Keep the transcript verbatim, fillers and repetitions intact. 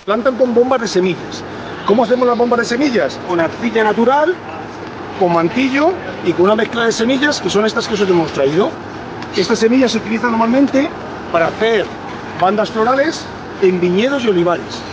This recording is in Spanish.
plantan con bombas de semillas. ¿Cómo hacemos las bombas de semillas? Con arcilla natural, con mantillo y con una mezcla de semillas, que son estas que os hemos traído. Estas semillas se utilizan normalmente para hacer bandas florales en viñedos y olivares.